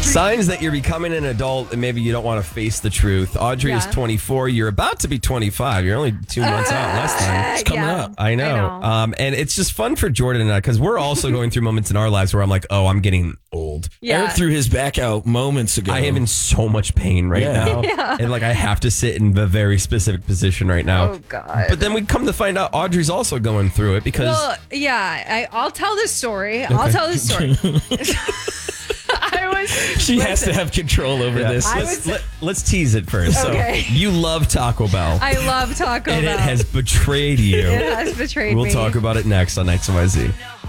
Signs that you're becoming an adult and maybe you don't want to face the truth. Audrey is 24. You're about to be 25. You're only 2 months out less time. It's coming up. I know. And it's just fun for Jordan and I because we're also going through moments in our lives where I'm like, oh, I'm getting old. Yeah. Eric threw his back out moments ago. I am in so much pain right now. And like I have to sit in a very specific position right now. Oh, God. But then we come to find out Audrey's also going through it because... Well, yeah, I'll tell this story. I'll tell this story. She has to have control over this. Let's tease it first. Okay. So you love Taco Bell. I love Taco and Bell. it has betrayed you. It has betrayed me. We'll talk about it next on XYZ.